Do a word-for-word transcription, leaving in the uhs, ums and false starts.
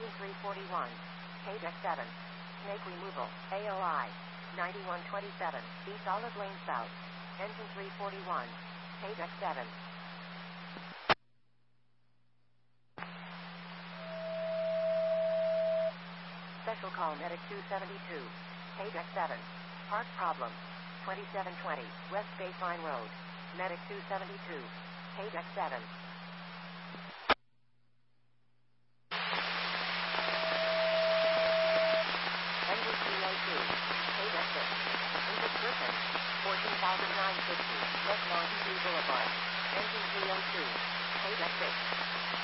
Engine three forty-one. Page X seven. Snake removal. A O I. ninety-one twenty-seven. B solid lane south. Engine three forty-one. Page X seven. Special call Medic two seventy-two. Page X seven. Park problem. twenty-seven twenty. West Baseline Road. Medic two seventy-two. Page X seven. Engine three oh two. Page X six. Engine Griffin. fourteen thousand nine hundred fifty. West Mountain View Boulevard. Engine three oh two. Page X six.